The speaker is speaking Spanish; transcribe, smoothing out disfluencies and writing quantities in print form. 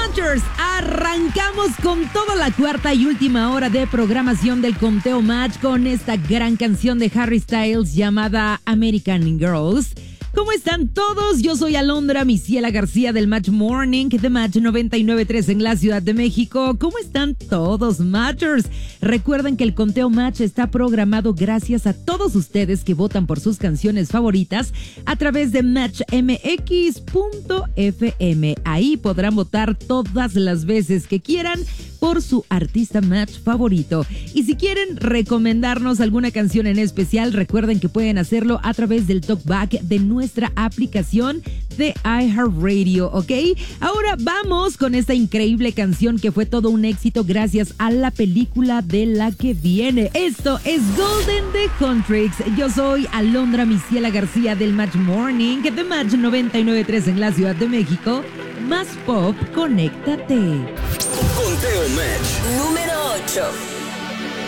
Matchers, arrancamos con toda la cuarta y última hora de programación del Conteo Match con esta gran canción de Harry Styles llamada American Girls. ¿Cómo están todos? Yo soy Alondra Misiela García del Match Morning de Match 99.3 en la Ciudad de México. ¿Cómo están todos, Matchers? Recuerden que el Conteo Match está programado gracias a todos ustedes que votan por sus canciones favoritas a través de matchmx.fm. Ahí podrán votar todas las veces que quieran por su artista Match favorito. Y si quieren recomendarnos alguna canción en especial, recuerden que pueden hacerlo a través del talkback de nuestra aplicación de iHeartRadio, ¿ok? Ahora vamos con esta increíble canción que fue todo un éxito gracias a la película de la que viene. Esto es Golden de Contrix. Yo soy Alondra Misiela García del Match Morning de Match 99.3 en la Ciudad de México. Más pop, conéctate. Conteo Match número 8.